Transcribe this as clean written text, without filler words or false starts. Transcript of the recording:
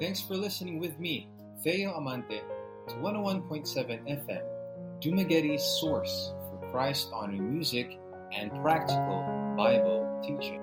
Thanks for listening with me, Theo Amante, to 101.7 FM, Dumagueti's source for Christ-honoring music and practical Bible teaching.